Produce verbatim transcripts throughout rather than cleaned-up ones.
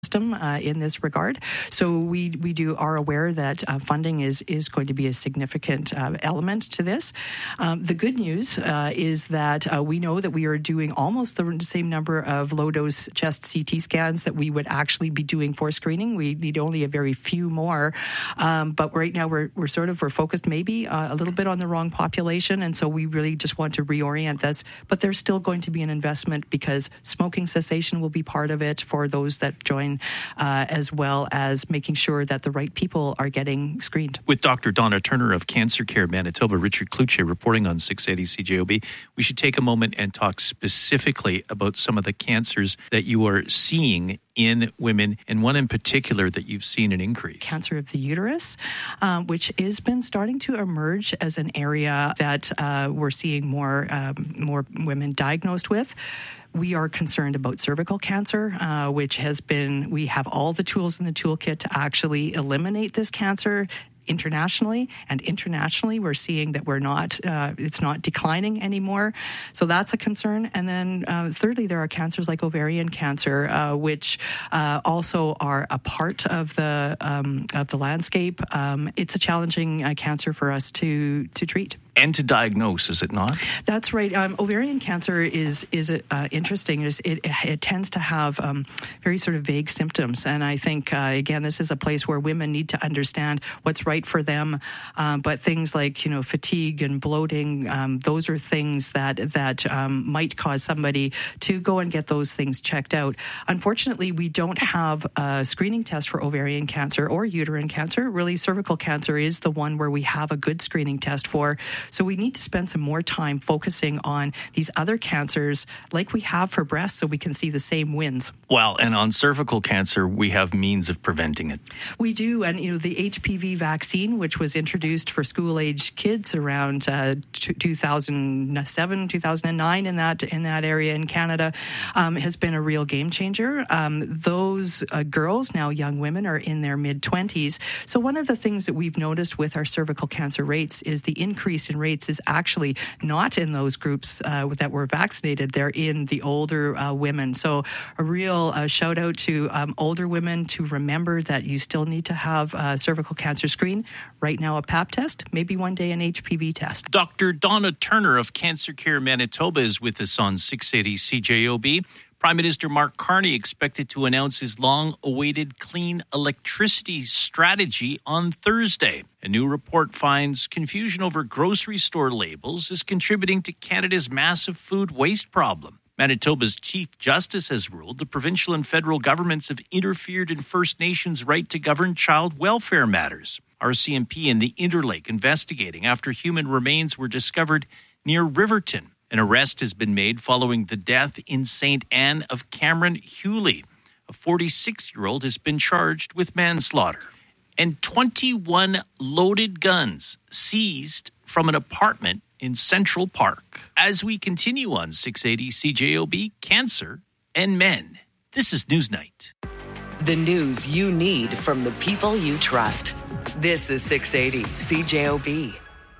system uh, in this regard. So we we do are aware that uh, funding is is going to be a significant uh, element to this. Um, the good news uh, is that uh, we know that we are doing almost the same number of low dose chest C T scans that we would actually be doing for screening. We need only a very few more, um, but right now we're we're sort of we're focused maybe uh, a little bit on the wrong population, and so we really just want to reorient this. But there's still going to be an investment because smoking cessation will be part of it for those that join. Uh, as well as making sure that the right people are getting screened. With Doctor Donna Turner of Cancer Care Manitoba, Richard Cloutier reporting on six eighty C J O B, we should take a moment and talk specifically about some of the cancers that you are seeing in women, and one in particular that you've seen an increase. Cancer of the uterus, um, which has been starting to emerge as an area that uh, we're seeing more um, more women diagnosed with. We are concerned about cervical cancer, uh, which has been, we have all the tools in the toolkit to actually eliminate this cancer internationally, and internationally we're seeing that we're not, uh, it's not declining anymore. So that's a concern. And then uh, thirdly, there are cancers like ovarian cancer, uh, which uh, also are a part of the um, of the landscape. Um, it's a challenging uh, cancer for us to to treat. And to diagnose, is it not? That's right. Um, ovarian cancer is is uh, interesting. It, it, it tends to have um, very sort of vague symptoms, and I think uh, again, this is a place where women need to understand what's right for them. Um, but things like you know fatigue and bloating, um, those are things that that um, might cause somebody to go and get those things checked out. Unfortunately, we don't have a screening test for ovarian cancer or uterine cancer. Really, cervical cancer is the one where we have a good screening test for. So we need to spend some more time focusing on these other cancers like we have for breast so we can see the same wins. Well, and on cervical cancer, we have means of preventing it. We do. And, you know, the H P V vaccine, which was introduced for school-age kids around uh, two thousand seven, two thousand nine in that in that area in Canada, um, has been a real game changer. Um, those uh, girls, now young women, are in their mid-twenties. So one of the things that we've noticed with our cervical cancer rates is the increase in rates is actually not in those groups uh, that were vaccinated. They're in the older uh, women. So a real uh, shout out to um, older women to remember that you still need to have a cervical cancer screen. Right now, a pap test, maybe one day an H P V test. Doctor Donna Turner of Cancer Care Manitoba is with us on six eighty C J O B. Prime Minister Mark Carney expected to announce his long-awaited clean electricity strategy on Thursday. A new report finds confusion over grocery store labels is contributing to Canada's massive food waste problem. Manitoba's Chief Justice has ruled the provincial and federal governments have interfered in First Nations' right to govern child welfare matters. R C M P and the Interlake investigating after human remains were discovered near Riverton. An arrest has been made following the death in Saint Anne of Cameron Hewley. A forty-six-year-old has been charged with manslaughter. And twenty-one loaded guns seized from an apartment in Central Park. As we continue on six eighty C J O B, Cancer and Men. This is Newsnight. The news you need from the people you trust. This is six eighty C J O B.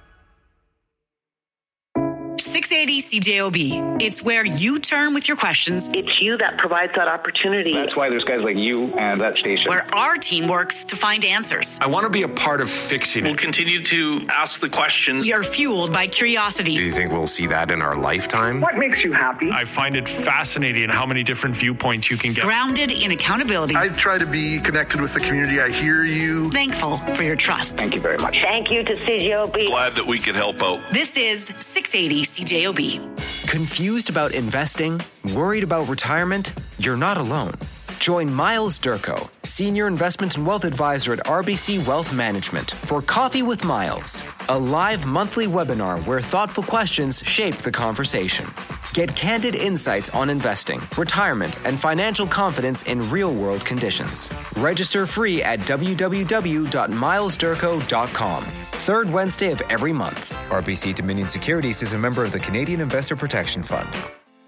six eighty C J O B. It's where you turn with your questions. It's you that provides that opportunity. That's why there's guys like you and that station. Where our team works to find answers. I want to be a part of fixing it. We'll continue to ask the questions. You're fueled by curiosity. Do you think we'll see that in our lifetime? What makes you happy? I find it fascinating how many different viewpoints you can get. Grounded in accountability. I try to be connected with the community. I hear you. Thankful for your trust. Thank you very much. Thank you to C J O B. Glad that we could help out. This is six eighty C J O B. Confused about investing? Worried about retirement? You're not alone. Join Miles Durko, Senior Investment and Wealth Advisor at R B C Wealth Management, for Coffee with Miles, a live monthly webinar where thoughtful questions shape the conversation. Get candid insights on investing, retirement, and financial confidence in real-world conditions. Register free at w w w dot miles durko dot com. Third Wednesday of every month. R B C Dominion Securities is a member of the Canadian Investor Protection Fund.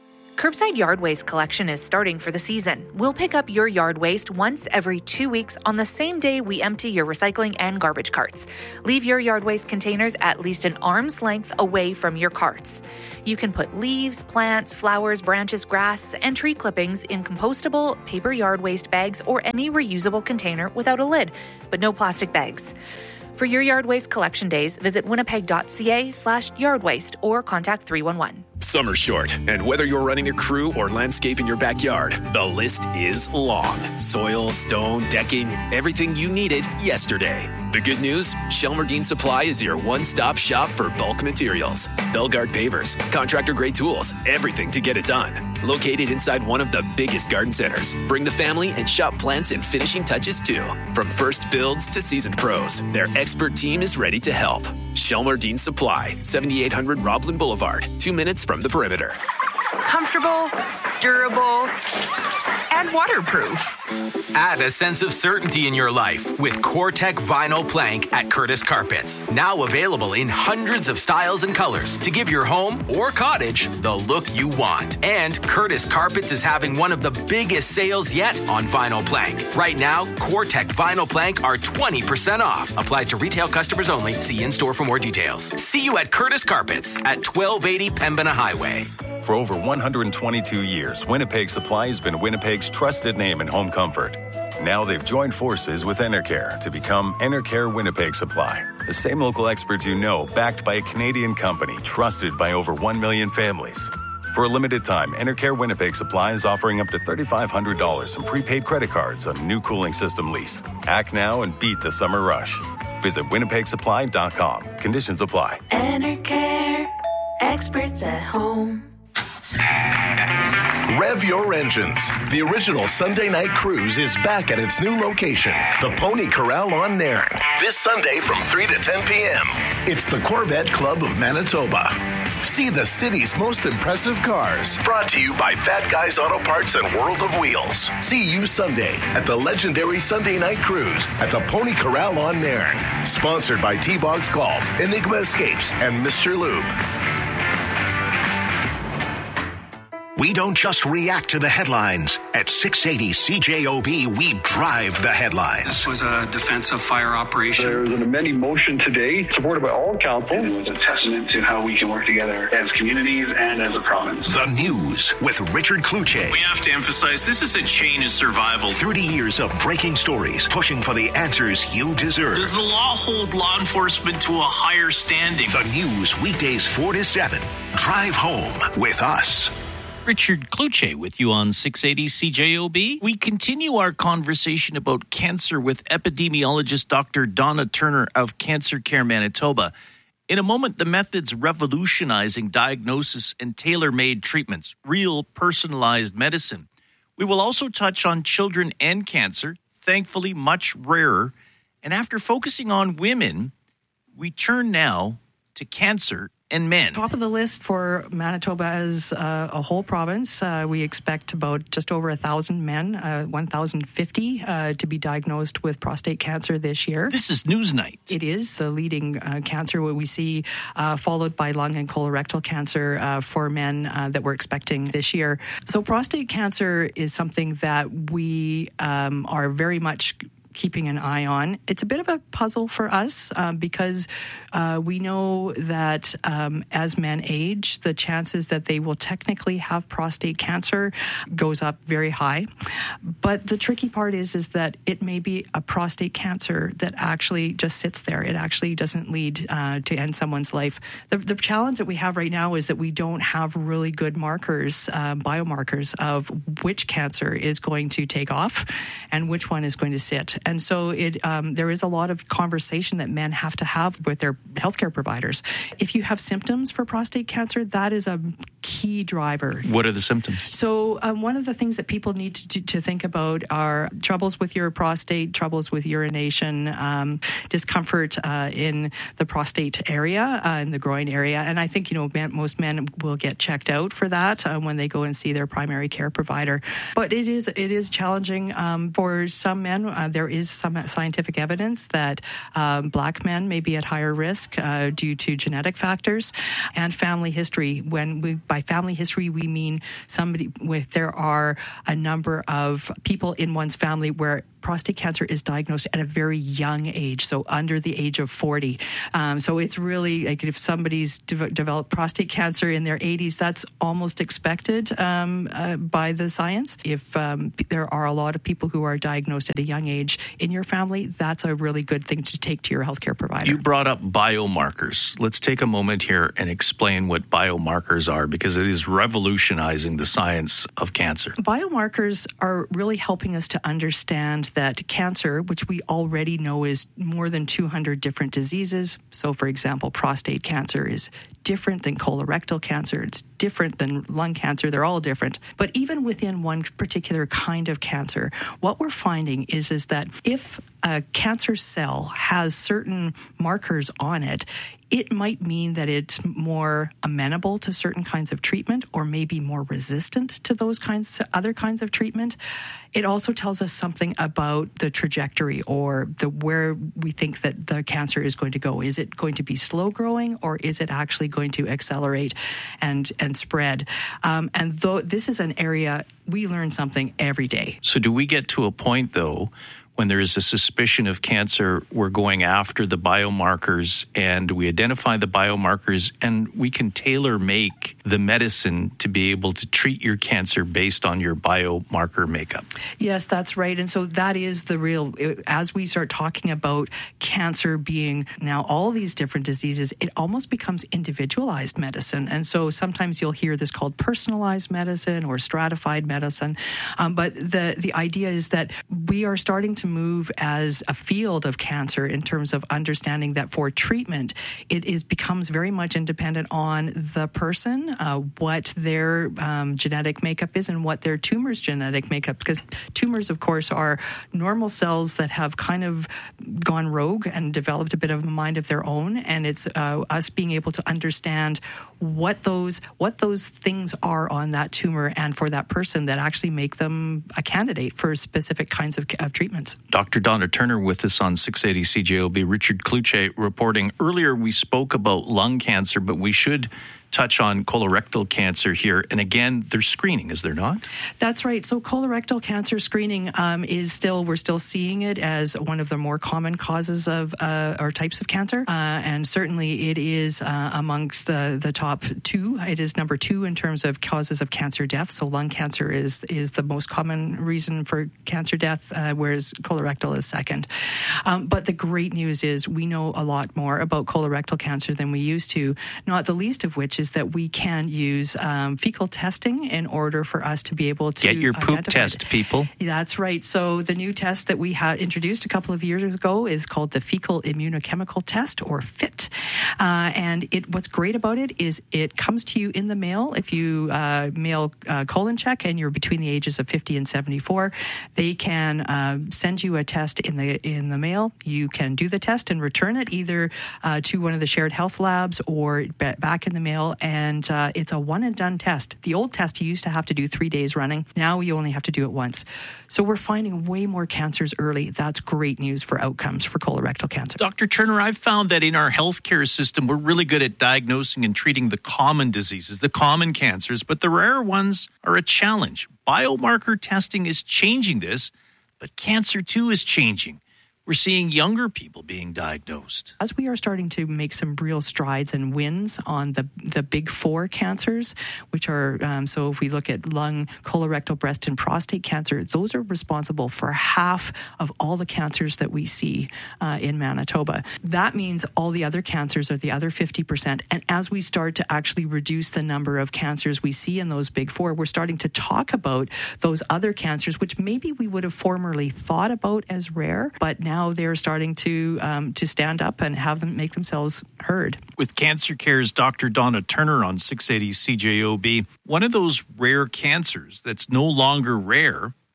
Curbside Yard Waste collection is starting for the season. We'll pick up your yard waste once every two weeks on the same day we empty your recycling and garbage carts. Leave your yard waste containers at least an arm's length away from your carts. You can put leaves, plants, flowers, branches, grass, and tree clippings in compostable paper yard waste bags or any reusable container without a lid, but no plastic bags. For your yard waste collection days, visit winnipeg.ca slash yard waste or contact three one one. Summer's short, and whether you're running a crew or landscaping your backyard, the list is long. Soil, stone, decking, everything you needed yesterday. The good news? Shelmerdine Supply is your one-stop shop for bulk materials. Belgard pavers, contractor-grade tools, everything to get it done. Located inside one of the biggest garden centers. Bring the family and shop plants and finishing touches too. From first builds to seasoned pros, their expert team is ready to help. Shelmerdine Supply, seventy-eight hundred Roblin Boulevard, two minutes from the perimeter. Comfortable, durable, and waterproof. Add a sense of certainty in your life with CoreTech Vinyl Plank at Curtis Carpets. Now available in hundreds of styles and colors to give your home or cottage the look you want. And Curtis Carpets is having one of the biggest sales yet on vinyl plank. Right now, CoreTech Vinyl Plank are twenty percent off. Applies to retail customers only. See in-store for more details. See you at Curtis Carpets at twelve eighty Pembina Highway. For over one hundred twenty-two years, Winnipeg Supply has been Winnipeg's trusted name in home comfort. Now they've joined forces with Enercare to become Enercare Winnipeg Supply. The same local experts you know, backed by a Canadian company, trusted by over one million families. For a limited time, Enercare Winnipeg Supply is offering up to three thousand five hundred dollars in prepaid credit cards on a new cooling system lease. Act now and beat the summer rush. Visit winnipeg supply dot com. Conditions apply. Enercare, experts at home. Rev your engines. The original Sunday night cruise is back at its new location, the Pony Corral on Nairn, this Sunday from three to ten p.m. It's the Corvette Club of Manitoba. See the city's most impressive cars. Brought to you by Fat Guys Auto Parts and World of Wheels. See you Sunday at the legendary Sunday night cruise at the Pony Corral on Nairn. Sponsored by T-Bogs Golf, Enigma Escapes, and Mister Lube. We don't just react to the headlines. At six eighty C J O B, we drive the headlines. This was a defensive fire operation. There was an amending motion today, supported by all council. And it was a testament to how we can work together as communities and as a province. The News with Richard Kluche. We have to emphasize this is a chain of survival. thirty years of breaking stories, pushing for the answers you deserve. Does the law hold law enforcement to a higher standing? The News, weekdays four to seven. Drive home with us. Richard Kluche with you on six eighty C J O B. We continue our conversation about cancer with epidemiologist Doctor Donna Turner of Cancer Care Manitoba. In a moment, the methods revolutionizing diagnosis and tailor-made treatments, real personalized medicine. We will also touch on children and cancer, thankfully much rarer. And after focusing on women, we turn now to cancer and men. Top of the list for Manitoba as uh, a whole province, uh, we expect about just over a thousand men, uh, one thousand fifty, uh, to be diagnosed with prostate cancer this year. This is Newsnight. It is the leading uh, cancer what we see, uh, followed by lung and colorectal cancer uh, for men uh, that we're expecting this year. So prostate cancer is something that we um, are very much keeping an eye on. It's a bit of a puzzle for us uh, because uh, we know that um, as men age, the chances that they will technically have prostate cancer goes up very high. But the tricky part is, is that it may be a prostate cancer that actually just sits there. It actually doesn't lead uh, to end someone's life. The, the challenge that we have right now is that we don't have really good markers, uh, biomarkers of which cancer is going to take off and which one is going to sit. And so it um, there is a lot of conversation that men have to have with their healthcare providers. If you have symptoms for prostate cancer, that is a key driver. What are the symptoms? So um, one of the things that people need to, to think about are troubles with your prostate, troubles with urination, um, discomfort uh, in the prostate area, uh, in the groin area. And I think, you know, man, most men will get checked out for that uh, when they go and see their primary care provider. But it is it is challenging um, for some men. Uh, there is some scientific evidence that um, Black men may be at higher risk uh, due to genetic factors and family history. When we, by family history, we mean somebody with, there are a number of people in one's family where prostate cancer is diagnosed at a very young age, so under the age of forty. Um, so it's really, like, if somebody's de- developed prostate cancer in their eighties, that's almost expected um, uh, by the science. If um, there are a lot of people who are diagnosed at a young age in your family, that's a really good thing to take to your healthcare provider. You brought up biomarkers. Let's take a moment here and explain what biomarkers are, because it is revolutionizing the science of cancer. Biomarkers are really helping us to understand that cancer, which we already know is more than two hundred different diseases. So, for example, prostate cancer is different than colorectal cancer. It's different than lung cancer. They're all different. But even within one particular kind of cancer, what we're finding is, is that if a cancer cell has certain markers on it, it might mean that it's more amenable to certain kinds of treatment, or maybe more resistant to those kinds other kinds of treatment. It also tells us something about the trajectory, or the where we think that the cancer is going to go. Is it going to be slow growing, or is it actually going to accelerate and and spread? Um, and though this is an area we learn something every day. So do we get to a point, though, when there is a suspicion of cancer, we're going after the biomarkers, and we identify the biomarkers, and we can tailor make the medicine to be able to treat your cancer based on your biomarker makeup? Yes, that's right. And so that is the real, as we start talking about cancer being now all these different diseases, it almost becomes individualized medicine. And so sometimes you'll hear this called personalized medicine or stratified medicine. Um, but the, the idea is that we are starting to move as a field of cancer in terms of understanding that for treatment, it is becomes very much independent on the person, uh, what their um, genetic makeup is and what their tumor's genetic makeup, because tumors, of course, are normal cells that have kind of gone rogue and developed a bit of a mind of their own, and it's uh, us being able to understand what those what those things are on that tumor and for that person that actually make them a candidate for specific kinds of, of treatments. Doctor Donna Turner with us on six eighty C J O B. Richard Kluche reporting. Earlier we spoke about lung cancer, but we should touch on colorectal cancer here. And again, there's screening, is there not? That's right. So colorectal cancer screening um, is still, we're still seeing it as one of the more common causes of uh, or types of cancer. Uh, and certainly it is uh, amongst the, the top two. It is number two in terms of causes of cancer death. So lung cancer is, is the most common reason for cancer death, uh, whereas colorectal is second. Um, but the great news is we know a lot more about colorectal cancer than we used to, not the least of which is is that we can use um, fecal testing in order for us to be able to get your poop identify test, it. people. That's right. So the new test that we had introduced a couple of years ago is called the fecal immunochemical test, or FIT. Uh, and it what's great about it is it comes to you in the mail. If you uh, mail uh, colon check and you're between the ages of fifty and seventy-four, they can uh, send you a test in the in the mail. You can do the test and return it either uh, to one of the shared health labs or back in the mail. And uh, it's a one and done test. The old test you used to have to do three days running. Now you only have to do it once. So we're finding way more cancers early. That's great news for outcomes for colorectal cancer. Doctor Turner, I've found that in our healthcare system, we're really good at diagnosing and treating the common diseases, the common cancers, but the rare ones are a challenge. Biomarker testing is changing this, but cancer too is changing. We're seeing younger people being diagnosed. As we are starting to make some real strides and wins on the, the big four cancers, which are, um, so if we look at lung, colorectal, breast, and prostate cancer, those are responsible for half of all the cancers that we see uh, in Manitoba. That means all the other cancers are the other fifty percent. And as we start to actually reduce the number of cancers we see in those big four, we're starting to talk about those other cancers, which maybe we would have formerly thought about as rare, but now Now they're starting to um, to stand up and have them make themselves heard. With Cancer Care's Doctor Donna Turner on six eighty C J O B, one of those rare cancers that's no longer rare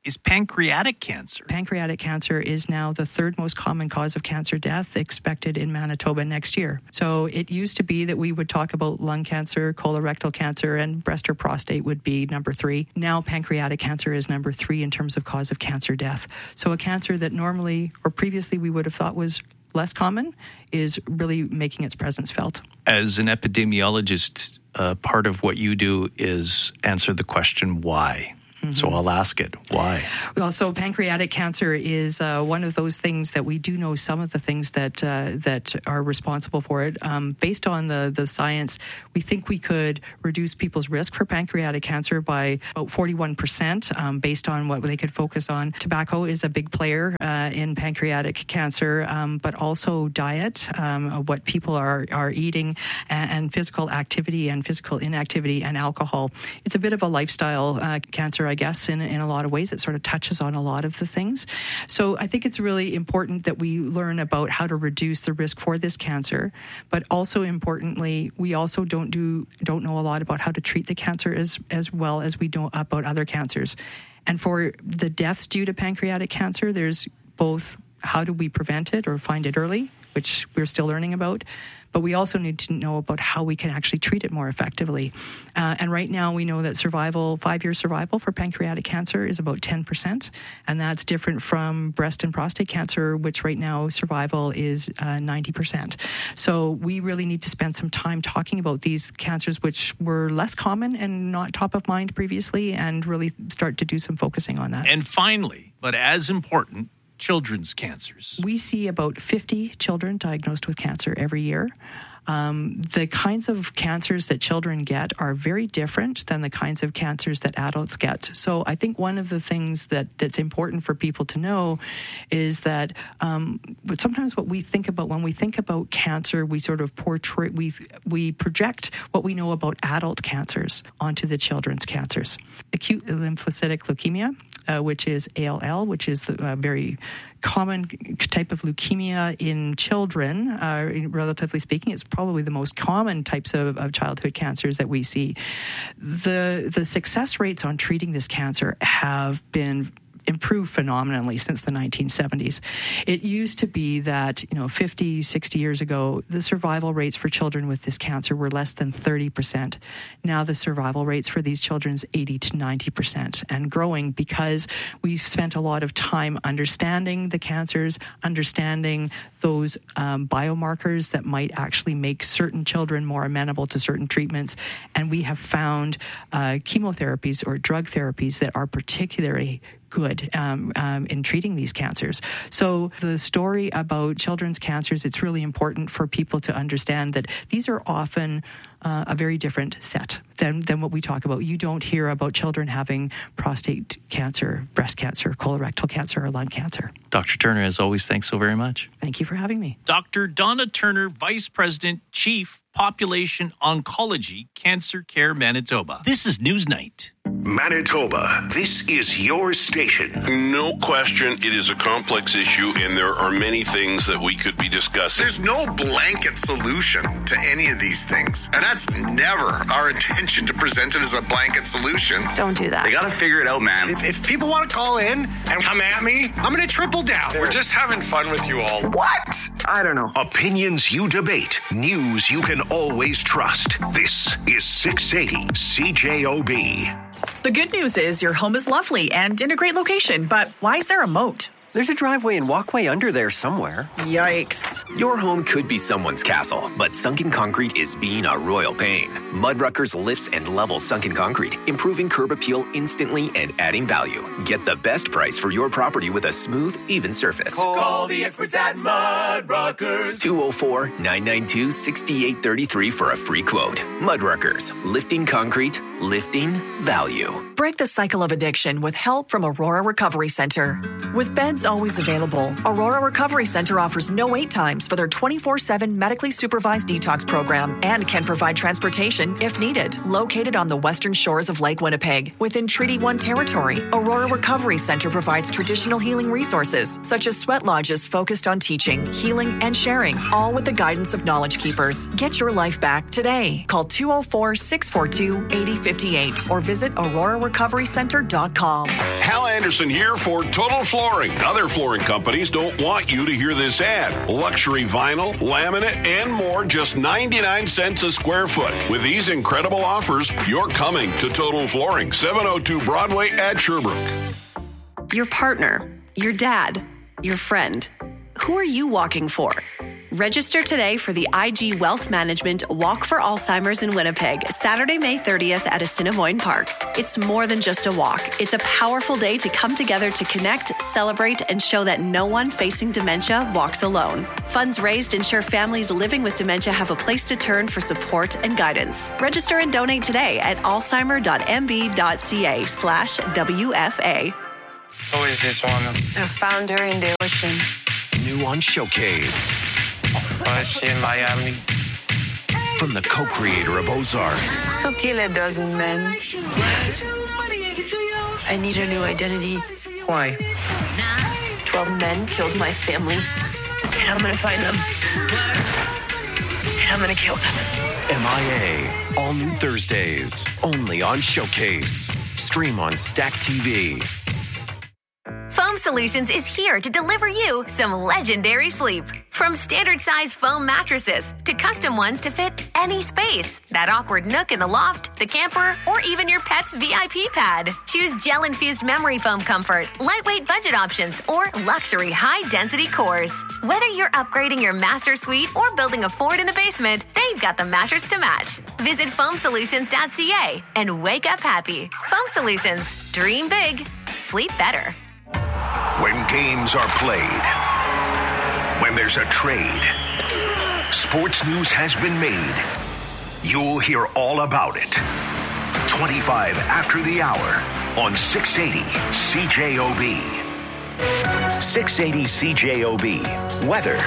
is pancreatic cancer. Pancreatic cancer is now the third most common cause of cancer death expected in Manitoba next year. So it used to be that we would talk about lung cancer, colorectal cancer, and breast or prostate would be number three. Now pancreatic cancer is number three in terms of cause of cancer death. So a cancer that normally or previously we would have thought was less common is really making its presence felt. As an epidemiologist, uh, part of what you do is answer the question why. Mm-hmm. So I'll ask it. Why? Well, so pancreatic cancer is uh, one of those things that we do know some of the things that uh, that are responsible for it. Um, based on the, the science, we think we could reduce people's risk for pancreatic cancer by about forty-one percent um, based on what they could focus on. Tobacco is a big player uh, in pancreatic cancer, um, but also diet, um, what people are, are eating, and, and physical activity and physical inactivity and alcohol. It's a bit of a lifestyle uh, cancer, I guess, in, in a lot of ways. It sort of touches on a lot of the things. So I think it's really important that we learn about how to reduce the risk for this cancer, but also importantly, we also don't do don't know a lot about how to treat the cancer as, as well as we know about other cancers. And for the deaths due to pancreatic cancer, there's both how do we prevent it or find it early, which we're still learning about, but we also need to know about how we can actually treat it more effectively. Uh, and right now we know that survival, five-year survival for pancreatic cancer is about ten percent, and that's different from breast and prostate cancer, which right now survival is uh, ninety percent. So we really need to spend some time talking about these cancers, which were less common and not top of mind previously, and really start to do some focusing on that. And finally, but as important, children's cancers. We see about fifty children diagnosed with cancer every year. Um, the kinds of cancers that children get are very different than the kinds of cancers that adults get. So I think one of the things that, that's important for people to know is that um, sometimes what we think about when we think about cancer, we sort of portray, we we project what we know about adult cancers onto the children's cancers. Acute lymphocytic leukemia, uh, which is A L L, which is the uh, very common type of leukemia in children, uh, relatively speaking. It's probably the most common types of, of childhood cancers that we see. The the success rates on treating this cancer have been improved phenomenally since the nineteen seventies. It used to be that, you know, fifty, sixty years ago, the survival rates for children with this cancer were less than thirty percent. Now the survival rates for these children is eighty to ninety percent and growing because we've spent a lot of time understanding the cancers, understanding those um, biomarkers that might actually make certain children more amenable to certain treatments. And we have found uh, chemotherapies or drug therapies that are particularly good um, um, in treating these cancers. So the story about children's cancers, it's really important for people to understand that these are often uh, a very different set than, than what we talk about. You don't hear about children having prostate cancer, breast cancer, colorectal cancer, or lung cancer. Doctor Turner, as always, thanks so very much. Thank you for having me. Doctor Donna Turner, Vice President, Chief, Population Oncology, Cancer Care Manitoba. This is Newsnight. Manitoba, this is your station. No question, it is a complex issue, and there are many things that we could be discussing. There's no blanket solution to any of these things, and that's never our intention to present it as a blanket solution. Don't do that. They got to figure it out, man. If, if people want to call in and come at me, I'm going to triple down. We're just having fun with you all. What? I don't know. Opinions you debate, news you can always trust. This is six eighty C J O B. The good news is your home is lovely and in a great location, but why is there a moat? There's a driveway and walkway under there somewhere. Yikes. Your home could be someone's castle, but sunken concrete is being a royal pain. Mudruckers lifts and levels sunken concrete, improving curb appeal instantly and adding value. Get the best price for your property with a smooth, even surface. Call the experts at Mudruckers. two oh four, nine nine two, six eight three three for a free quote. Mudruckers, lifting concrete, lifting value. Break the cycle of addiction with help from Aurora Recovery Center. With beds always available, Aurora Recovery Center offers no wait times for their twenty-four seven medically supervised detox program and can provide transportation if needed. Located on the western shores of Lake Winnipeg, within Treaty one territory, Aurora Recovery Center provides traditional healing resources such as sweat lodges focused on teaching, healing, and sharing, all with the guidance of Knowledge Keepers. Get your life back today. Call two oh four, six four two, eight oh fifty-eight or visit aurora recovery center dot com. Hal Anderson here for Total Flooring. Other flooring companies don't want you to hear this ad. Luxury vinyl, laminate, and more, just ninety-nine cents a square foot. With these incredible offers, you're coming to Total Flooring, seven oh two Broadway at Sherbrooke. Your partner, your dad, your friend. Who are you walking for? Register today for the I G Wealth Management Walk for Alzheimer's in Winnipeg, Saturday, May thirtieth at Assiniboine Park. It's more than just a walk. It's a powerful day to come together to connect, celebrate, and show that no one facing dementia walks alone. Funds raised ensure families living with dementia have a place to turn for support and guidance. Register and donate today at alzheimer.mb.ca slash WFA. Who is this woman? I found her in the ocean. New on Showcase. Was she in Miami? From the co-creator of Ozark. So kill a dozen men. I need a new identity. Why? Twelve men killed my family. And I'm gonna find them. And I'm gonna kill them. M I A. All new Thursdays. Only on Showcase. Stream on Stack T V. Foam Solutions is here to deliver you some legendary sleep. From standard size foam mattresses to custom ones to fit any space, that awkward nook in the loft, the camper, or even your pet's V I P pad. Choose gel-infused memory foam comfort, lightweight budget options, or luxury high-density cores. Whether you're upgrading your master suite or building a fort in the basement, they've got the mattress to match. Visit foam solutions dot c a and wake up happy. Foam Solutions. Dream big. Sleep better. When games are played, when there's a trade, sports news has been made. You'll hear all about it. twenty-five after the hour on six eighty C J O B. six eighty C J O B. Weather.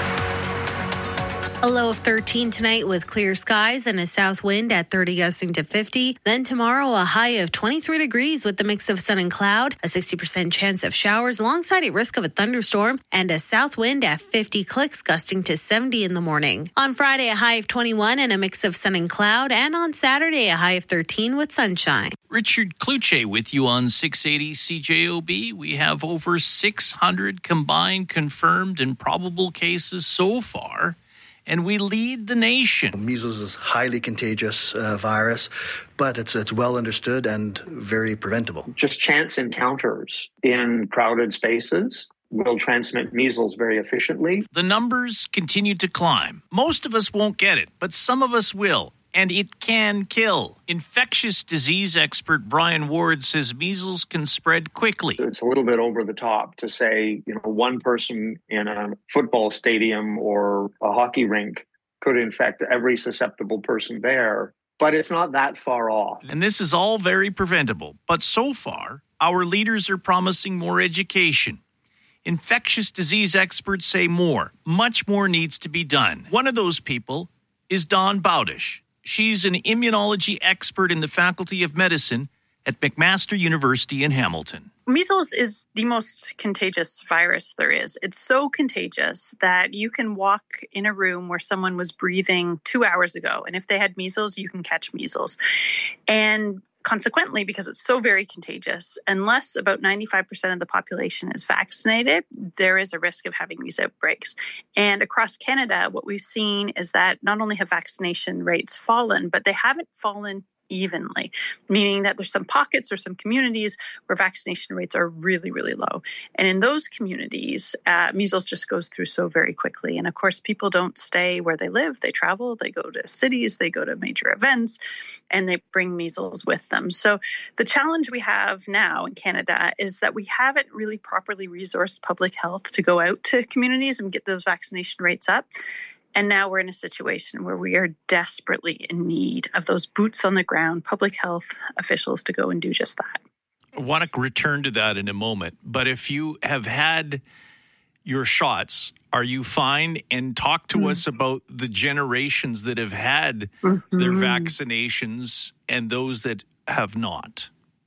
A low of thirteen tonight with clear skies and a south wind at thirty gusting to fifty. Then tomorrow, a high of twenty-three degrees with a mix of sun and cloud, a sixty percent chance of showers alongside a risk of a thunderstorm, and a south wind at fifty clicks gusting to seventy in the morning. On Friday, a high of twenty-one and a mix of sun and cloud, and on Saturday, a high of thirteen with sunshine. Richard Kluche with you on six eighty C J O B. We have over six hundred combined confirmed and probable cases so far, and we lead the nation. Measles is a highly contagious uh, virus, but it's it's well understood and very preventable. Just chance encounters in crowded spaces will transmit measles very efficiently. The numbers continue to climb. Most of us won't get it, but some of us will. And it can kill. Infectious disease expert Brian Ward says measles can spread quickly. It's a little bit over the top to say, you know, one person in a football stadium or a hockey rink could infect every susceptible person there, but it's not that far off. And this is all very preventable. But so far, our leaders are promising more education. Infectious disease experts say more. Much more needs to be done. One of those people is Dawn Bowdish. She's an immunology expert in the Faculty of Medicine at McMaster University in Hamilton. Measles is the most contagious virus there is. It's so contagious that you can walk in a room where someone was breathing two hours ago, and if they had measles, you can catch measles. And consequently, because it's so very contagious, unless about ninety-five percent of the population is vaccinated, there is a risk of having these outbreaks. And across Canada, what we've seen is that not only have vaccination rates fallen, but they haven't fallen evenly, meaning that there's some pockets or some communities where vaccination rates are really, really low. And in those communities, uh, measles just goes through so very quickly. And of course, people don't stay where they live. They travel, they go to cities, they go to major events, and they bring measles with them. So the challenge we have now in Canada is that we haven't really properly resourced public health to go out to communities and get those vaccination rates up. And now we're in a situation where we are desperately in need of those boots on the ground, public health officials to go and do just that. I want to return to that in a moment. But if you have had your shots, are you fine? And talk to mm-hmm. us about the generations that have had mm-hmm. their vaccinations and those that have not.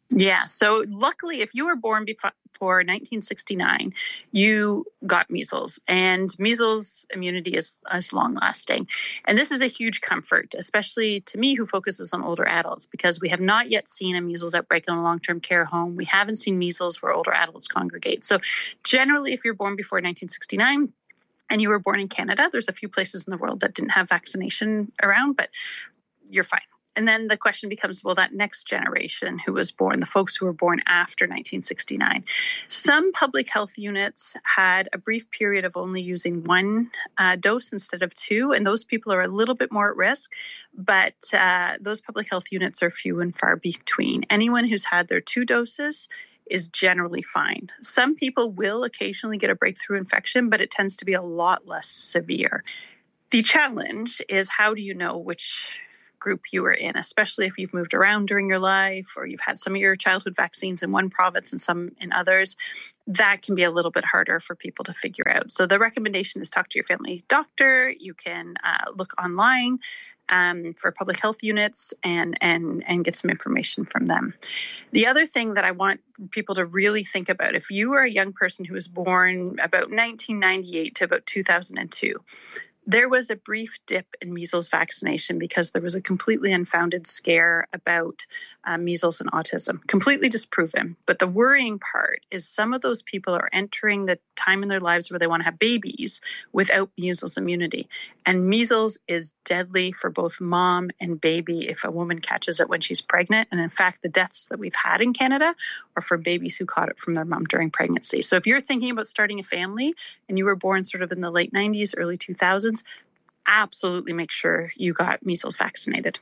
Yeah. So luckily, if you were born before nineteen sixty-nine, you got measles, and measles immunity is, is long lasting. And this is a huge comfort, especially to me who focuses on older adults, because we have not yet seen a measles outbreak in a long-term care home. We haven't seen measles where older adults congregate. So generally, if you're born before nineteen sixty-nine, and you were born in Canada, there's a few places in the world that didn't have vaccination around, but you're fine. And then the question becomes, well, that next generation who was born, the folks who were born after nineteen sixty-nine, some public health units had a brief period of only using one uh, dose instead of two. And those people are a little bit more at risk. But uh, those public health units are few and far between. Anyone who's had their two doses is generally fine. Some people will occasionally get a breakthrough infection, but it tends to be a lot less severe. The challenge is, how do you know which group you were in, especially if you've moved around during your life or you've had some of your childhood vaccines in one province and some in others? That can be a little bit harder for people to figure out. So the recommendation is talk to your family doctor. You can uh, look online um, for public health units and, and, and get some information from them. The other thing that I want people to really think about, if you are a young person who was born about nineteen ninety-eight to about two thousand two, there was a brief dip in measles vaccination because there was a completely unfounded scare about uh, measles and autism, completely disproven. But the worrying part is some of those people are entering the time in their lives where they want to have babies without measles immunity. And measles is deadly for both mom and baby if a woman catches it when she's pregnant. And in fact, the deaths that we've had in Canada are for babies who caught it from their mom during pregnancy. So if you're thinking about starting a family and you were born sort of in the late nineties, early two thousands, absolutely make sure you got measles vaccinated.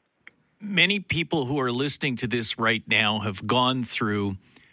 Many people who are listening to this right now have gone through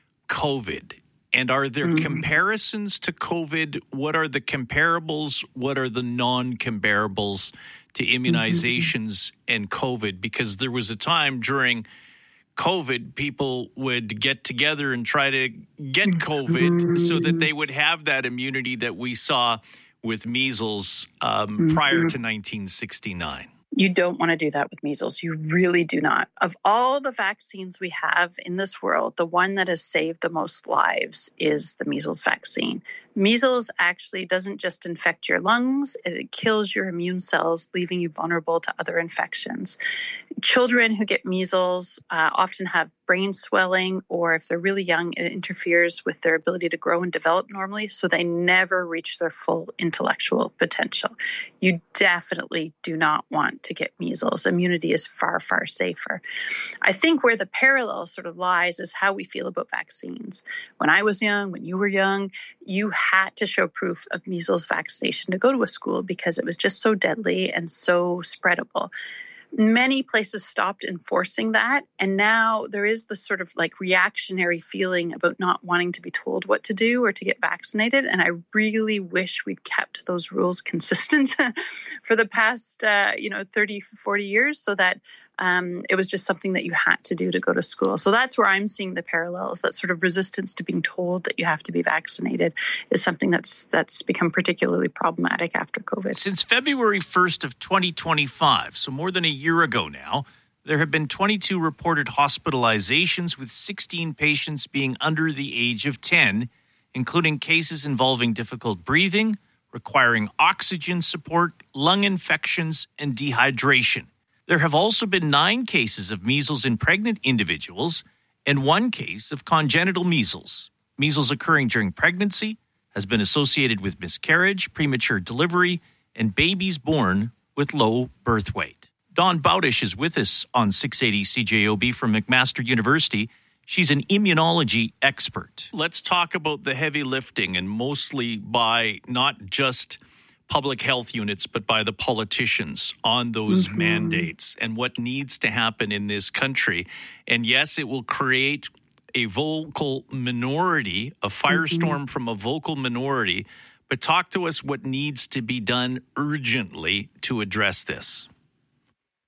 COVID. And are there mm-hmm. comparisons to COVID? What are the comparables? What are the non-comparables to immunizations mm-hmm. and COVID? Because there was a time during COVID, people would get together and try to get COVID mm-hmm. so that they would have that immunity that we saw with measles um, mm-hmm. prior to nineteen sixty-nine. You don't want to do that with measles. You really do not. Of all the vaccines we have in this world, the one that has saved the most lives is the measles vaccine. Measles actually doesn't just infect your lungs, it kills your immune cells, leaving you vulnerable to other infections. Children who get measles uh, often have brain swelling, or if they're really young, it interferes with their ability to grow and develop normally, so they never reach their full intellectual potential. You definitely do not want to get measles. Immunity is far, far safer. I think where the parallel sort of lies is how we feel about vaccines. When I was young, when you were young, you had to show proof of measles vaccination to go to a school because it was just so deadly and so spreadable. Many places stopped enforcing that. And now there is this sort of like reactionary feeling about not wanting to be told what to do or to get vaccinated. And I really wish we'd kept those rules consistent for the past, uh, you know, thirty, forty years so that um, it was just something that you had to do to go to school. So that's where I'm seeing the parallels. That sort of resistance to being told that you have to be vaccinated is something that's that's become particularly problematic after COVID. Since February first of twenty twenty-five, so more than a year ago now, there have been twenty-two reported hospitalizations, with sixteen patients being under the age of ten, including cases involving difficult breathing, requiring oxygen support, lung infections, and dehydration. There have also been nine cases of measles in pregnant individuals and one case of congenital measles. Measles occurring during pregnancy has been associated with miscarriage, premature delivery, and babies born with low birth weight. Dawn Bowdish is with us on six eighty C J O B from McMaster University. She's an immunology expert. Let's talk about the heavy lifting, and mostly by not just public health units, but by the politicians on those mm-hmm. mandates and what needs to happen in this country. And yes, it will create a vocal minority, a firestorm mm-hmm. from a vocal minority. But talk to us what needs to be done urgently to address this.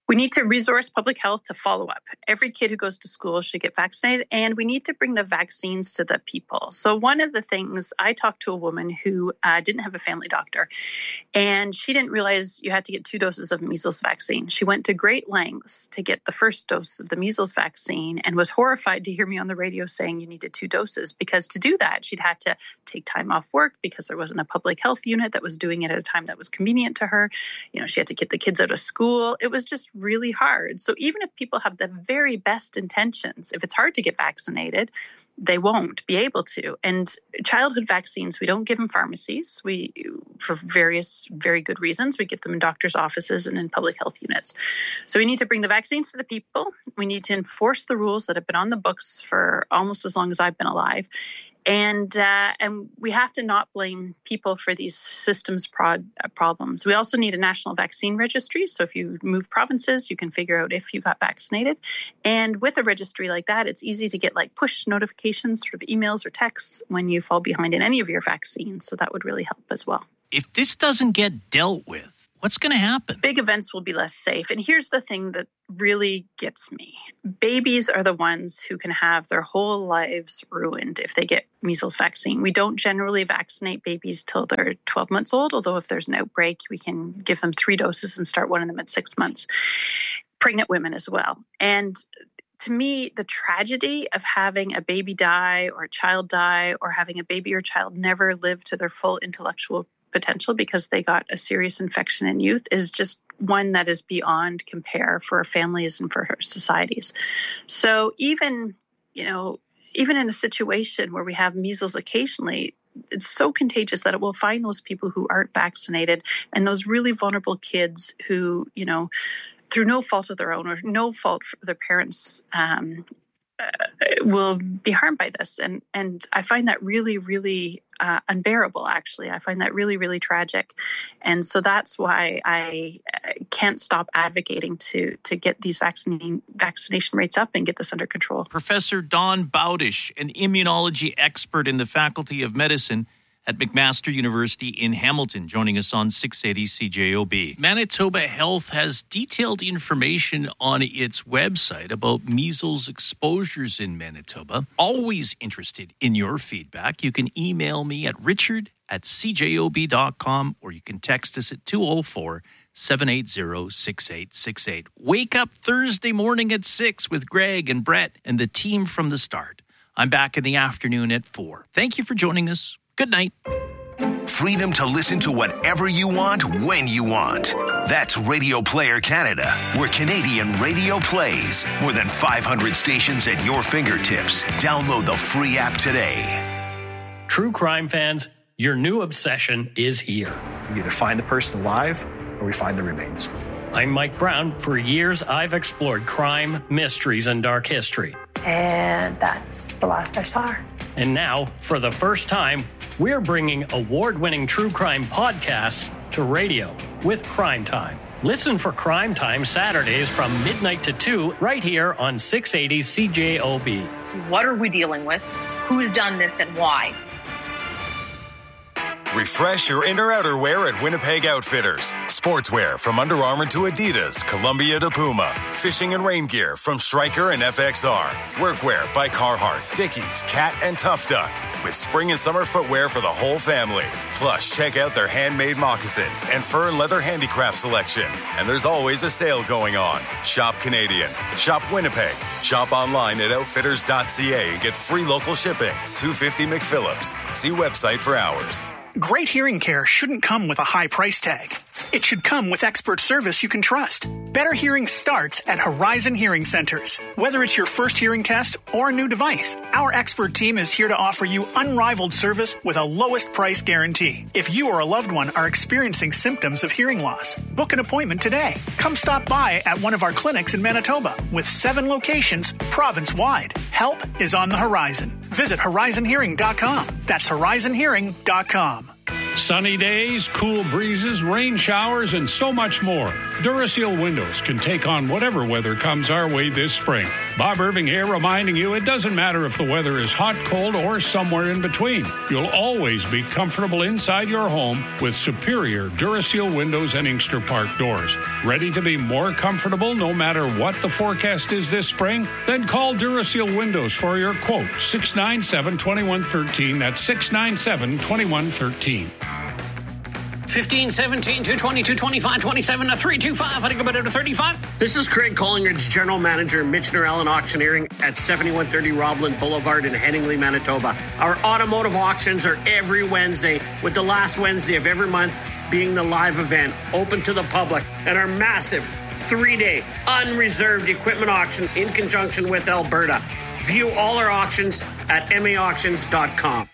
We need to resource public health to follow up. Every kid who goes to school should get vaccinated, and we need to bring the vaccines to the people. So one of the things, I talked to a woman who uh, didn't have a family doctor, and she didn't realize you had to get two doses of measles vaccine. She went to great lengths to get the first dose of the measles vaccine and was horrified to hear me on the radio saying you needed two doses, because to do that, she'd had to take time off work because there wasn't a public health unit that was doing it at a time that was convenient to her. You know, she had to get the kids out of school. It was just really hard. So even if people have the very best intentions, if it's hard to get vaccinated, they won't be able to. And childhood vaccines, we don't give them pharmacies. We, for various very good reasons, we give them in doctors' offices and in public health units. So we need to bring the vaccines to the people. We need to enforce the rules that have been on the books for almost as long as I've been alive. And uh, and we have to not blame people for these systems prod, uh, problems. We also need a national vaccine registry. So if you move provinces, you can figure out if you got vaccinated. And with a registry like that, it's easy to get like push notifications, sort of emails or texts when you fall behind in any of your vaccines. So that would really help as well. If this doesn't get dealt with, what's going to happen? Big events will be less safe. And here's the thing that really gets me. Babies are the ones who can have their whole lives ruined if they get measles vaccine. We don't generally vaccinate babies till they're twelve months old, although if there's an outbreak, we can give them three doses and start one of them at six months. Pregnant women as well. And to me, the tragedy of having a baby die or a child die or having a baby or child never live to their full intellectual potential because they got a serious infection in youth is just one that is beyond compare for families and for societies. So even, you know, even in a situation where we have measles occasionally, it's so contagious that it will find those people who aren't vaccinated and those really vulnerable kids who, you know, through no fault of their own or no fault of their parents, um, uh, will be harmed by this. And and I find that really, really uh, unbearable, actually. I find that really, really tragic. And so that's why I can't stop advocating to to get these vaccine, vaccination rates up and get this under control. Professor Dawn Bowdish, an immunology expert in the Faculty of Medicine at McMaster University in Hamilton, joining us on six eighty C J O B. Manitoba Health has detailed information on its website about measles exposures in Manitoba. Always interested in your feedback. You can email me at richard at c j o b dot com or you can text us at two oh four, seven eight zero, six eight six eight. Wake up Thursday morning at six with Greg and Brett and the team from the start. I'm back in the afternoon at four. Thank you for joining us. Good night. Freedom to listen to whatever you want, when you want. That's Radio Player Canada, where Canadian radio plays. More than five hundred stations at your fingertips. Download the free app today. True crime fans, your new obsession is here. We either find the person alive or we find the remains. I'm Mike Brown. For years, I've explored crime, mysteries, and dark history. And that's the last I saw her. And now, for the first time, we're bringing award-winning true crime podcasts to radio with Crime Time. Listen for Crime Time Saturdays from midnight to two right here on six eighty C J O B. What are we dealing with? Who's done this and why? Refresh your inner outerwear at Winnipeg Outfitters. Sportswear from Under Armour to Adidas, Columbia to Puma. Fishing and rain gear from Stryker and F X R. Workwear by Carhartt, Dickies, Cat, and Tough Duck. With spring and summer footwear for the whole family. Plus, check out their handmade moccasins and fur and leather handicraft selection. And there's always a sale going on. Shop Canadian. Shop Winnipeg. Shop online at outfitters dot c a and get free local shipping. two fifty McPhillips. See website for hours. Great hearing care shouldn't come with a high price tag. It should come with expert service you can trust. Better hearing starts at Horizon Hearing Centers. Whether it's your first hearing test or a new device, our expert team is here to offer you unrivaled service with a lowest price guarantee. If you or a loved one are experiencing symptoms of hearing loss, book an appointment today. Come stop by at one of our clinics in Manitoba with seven locations province-wide. Help is on the horizon. Visit horizon hearing dot com. That's horizon hearing dot com. Sunny days, cool breezes, rain showers, and so much more. Duraseal Windows can take on whatever weather comes our way this spring. Bob Irving here, reminding you it doesn't matter if the weather is hot, cold, or somewhere in between. You'll always be comfortable inside your home with superior Duraseal windows and Inkster Park doors. Ready to be more comfortable no matter what the forecast is this spring? Then call Duraseal Windows for your quote, six nine seven, two one one three. That's six nine seven, two one one three. fifteen, seventeen, two twenty, two twenty-five, twenty-seven, three twenty-five. I think about it to thirty-five. This is Craig Collingridge, General Manager, Michener Allen Auctioneering at seventy-one thirty Robland Boulevard in Headingley, Manitoba. Our automotive auctions are every Wednesday, with the last Wednesday of every month being the live event, open to the public, and our massive three-day unreserved equipment auction in conjunction with Alberta. View all our auctions at m a auctions dot com.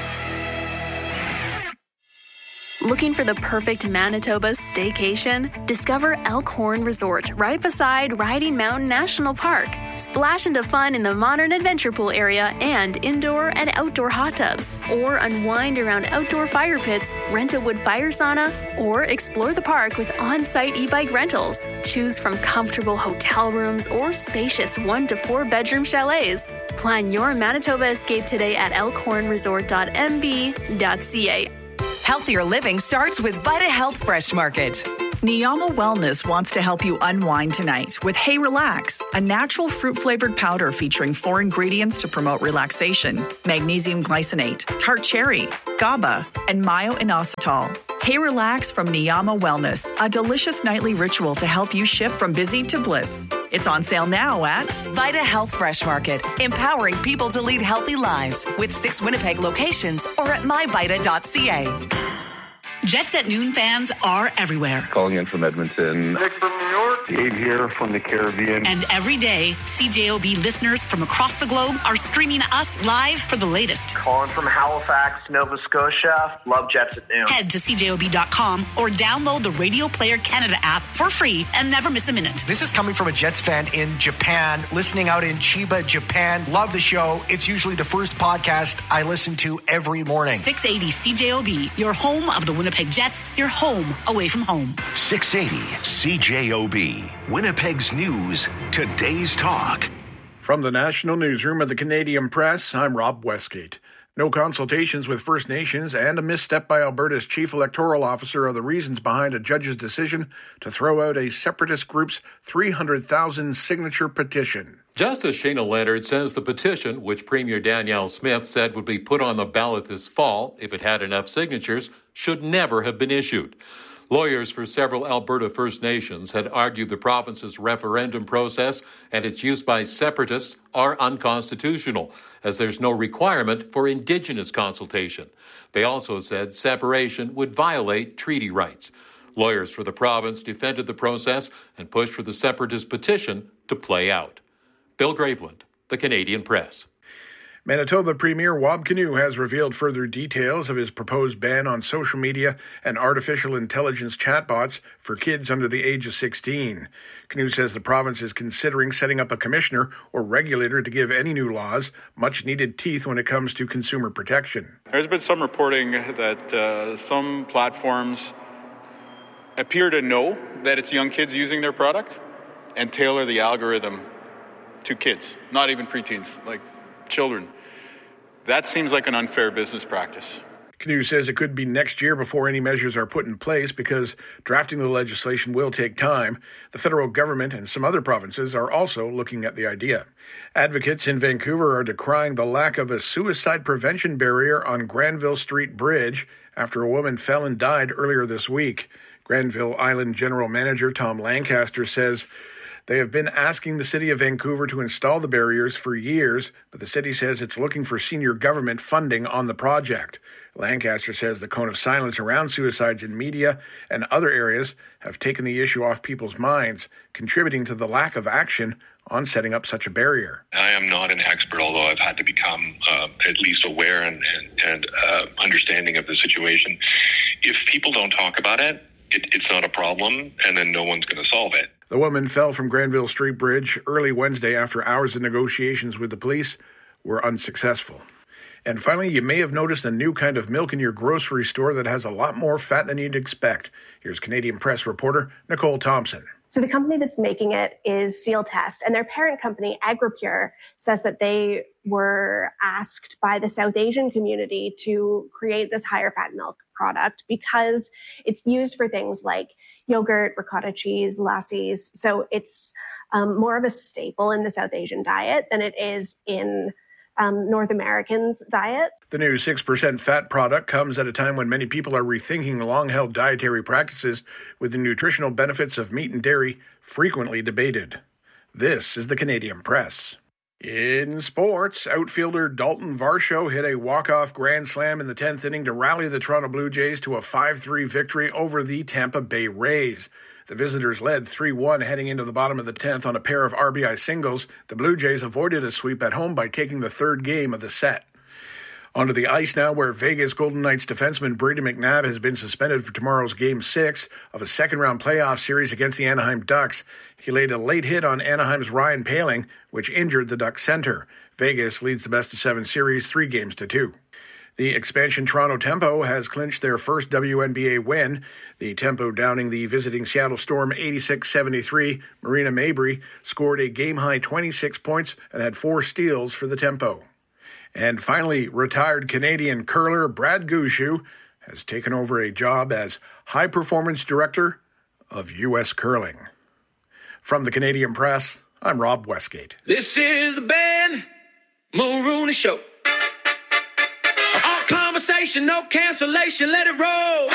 Looking for the perfect Manitoba staycation? Discover Elkhorn Resort, right beside Riding Mountain National Park. Splash into fun in the modern adventure pool area and indoor and outdoor hot tubs. Or unwind around outdoor fire pits, rent a wood fire sauna, or explore the park with on-site e-bike rentals. Choose from comfortable hotel rooms or spacious one to four bedroom chalets. Plan your Manitoba escape today at elkhorn resort dot m b dot c a. Healthier living starts with Vita Health Fresh Market. Niyama Wellness wants to help you unwind tonight with Hey Relax, a natural fruit-flavored powder featuring four ingredients to promote relaxation: magnesium glycinate, tart cherry, GABA, and myo-inositol. Hey Relax from Niyama Wellness, a delicious nightly ritual to help you shift from busy to bliss. It's on sale now at Vita Health Fresh Market, empowering people to lead healthy lives with six Winnipeg locations or at my vita dot c a. Jets at Noon fans are everywhere. Calling in from Edmonton. Nick from New York. Dave here from the Caribbean. And every day, C J O B listeners from across the globe are streaming us live for the latest. Calling from Halifax, Nova Scotia. Love Jets at Noon. Head to c j o b dot com or download the Radio Player Canada app for free and never miss a minute. This is coming from a Jets fan in Japan, listening out in Chiba, Japan. Love the show. It's usually the first podcast I listen to every morning. six eighty C J O B, your home of the Winnipeg Jets, your home away from home. six eighty C J O B, Winnipeg's News, today's talk. From the National Newsroom of the Canadian Press, I'm Rob Westgate. No consultations with First Nations and a misstep by Alberta's chief electoral officer are the reasons behind a judge's decision to throw out a separatist group's three hundred thousand signature petition. Justice Shana Leonard says the petition, which Premier Danielle Smith said would be put on the ballot this fall if it had enough signatures, should never have been issued. Lawyers for several Alberta First Nations had argued the province's referendum process and its use by separatists are unconstitutional, as there's no requirement for Indigenous consultation. They also said separation would violate treaty rights. Lawyers for the province defended the process and pushed for the separatist petition to play out. Bill Graveland, the Canadian Press. Manitoba Premier Wab Kinew has revealed further details of his proposed ban on social media and artificial intelligence chatbots for kids under the age of sixteen. Kinew says the province is considering setting up a commissioner or regulator to give any new laws much-needed teeth when it comes to consumer protection. There's been some reporting that uh, some platforms appear to know that it's young kids using their product and tailor the algorithm to kids, not even preteens, like children. That seems like an unfair business practice. Kinew says it could be next year before any measures are put in place because drafting the legislation will take time. The federal government and some other provinces are also looking at the idea. Advocates in Vancouver are decrying the lack of a suicide prevention barrier on Granville Street Bridge after a woman fell and died earlier this week. Granville Island General Manager Tom Lancaster says they have been asking the City of Vancouver to install the barriers for years, but the city says it's looking for senior government funding on the project. Lancaster says the cone of silence around suicides in media and other areas have taken the issue off people's minds, contributing to the lack of action on setting up such a barrier. I am not an expert, although I've had to become uh, at least aware and, and, and uh, understanding of the situation. If people don't talk about it, it, it's not a problem, and then no one's going to solve it. The woman fell from Granville Street Bridge early Wednesday after hours of negotiations with the police were unsuccessful. And finally, you may have noticed a new kind of milk in your grocery store that has a lot more fat than you'd expect. Here's Canadian Press reporter Nicole Thompson. So the company that's making it is Seal Test, and their parent company, Agripure, says that they were asked by the South Asian community to create this higher fat milk product because it's used for things like yogurt, ricotta cheese, lassis. So it's um, more of a staple in the South Asian diet than it is in Um, North Americans' diet. The new six percent fat product comes at a time when many people are rethinking long-held dietary practices, with the nutritional benefits of meat and dairy frequently debated. This is the Canadian Press. In sports, outfielder Dalton Varsho hit a walk-off grand slam in the tenth inning to rally the Toronto Blue Jays to a five three victory over the Tampa Bay Rays. The visitors led three one heading into the bottom of the tenth on a pair of R B I singles. The Blue Jays avoided a sweep at home by taking the third game of the set. Onto the ice now, where Vegas Golden Knights defenseman Brady McNabb has been suspended for tomorrow's Game six of a second-round playoff series against the Anaheim Ducks. He laid a late hit on Anaheim's Ryan Poehling, which injured the Ducks center. Vegas leads the best-of-seven series three games to two. The expansion Toronto Tempo has clinched their first W N B A win. The Tempo downing the visiting Seattle Storm eighty-six seventy-three. Marina Mabrey scored a game-high twenty-six points and had four steals for the Tempo. And finally, retired Canadian curler Brad Gushue has taken over a job as High Performance Director of U S Curling. From the Canadian Press, I'm Rob Westgate. This is the Ben Mulrooney Show. All conversation, no cancellation, let it roll.